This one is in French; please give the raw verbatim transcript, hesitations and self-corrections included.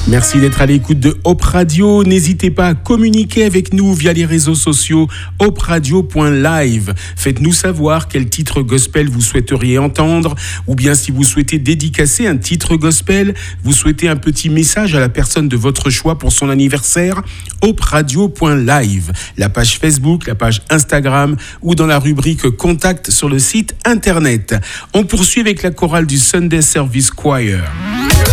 Merci d'être à l'écoute de Hope Radio. N'hésitez pas à communiquer avec nous via les réseaux sociaux hope radio point live. Faites-nous savoir quel titre gospel vous souhaiteriez entendre, ou bien si vous souhaitez dédicacer un titre gospel, vous souhaitez un petit message à la personne de votre choix pour son anniversaire, hope radio point live, la page Facebook, la page Instagram ou dans la rubrique Contact sur le site internet. On poursuit avec la chorale du Sunday Service Choir.